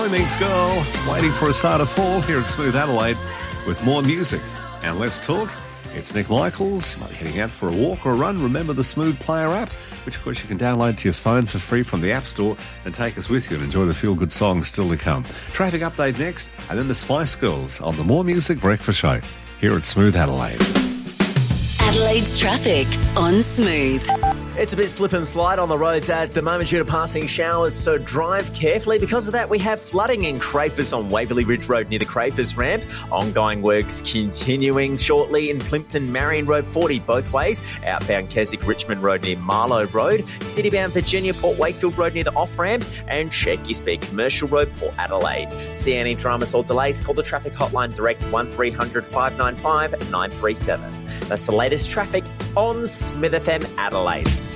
Boy Meets Girl, waiting for a start to fall here at Smooth Adelaide with more music. And let's talk. It's Nick Michaels. You might be heading out for a walk or a run. Remember the Smooth Player app, which of course you can download to your phone for free from the App Store and take us with you and enjoy the feel-good songs still to come. Traffic update next, and then the Spice Girls on the More Music Breakfast Show here at Smooth Adelaide. Adelaide's traffic on Smooth. It's a bit slip and slide on the roads at the moment due to passing showers, so drive carefully. Because of that, we have flooding in Crafers on Waverley Ridge Road near the Crafers ramp. Ongoing works continuing shortly in Plimpton, Marion Road 40 both ways. Outbound Keswick Richmond Road near Marlow Road. Citybound Virginia Port Wakefield Road near the off-ramp. And Shaky Speed Commercial Road, Port Adelaide. See any dramas or delays, call the traffic hotline direct 1300 595 937. That's the latest traffic on Smith FM Adelaide.